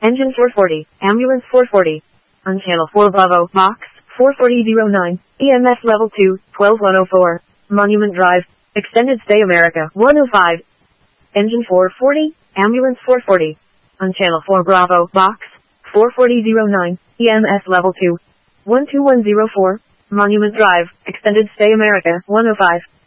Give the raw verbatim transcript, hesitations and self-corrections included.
Engine four forty, Ambulance four forty. On Channel four Bravo, Box four forty oh nine, E M S Level two, twelve one oh four. Monument Drive, Extended Stay America one oh five. Engine four forty, Ambulance four forty. On Channel four Bravo, Box four forty oh nine, E M S Level two, one two one oh four. Monument Drive, Extended Stay America one oh five.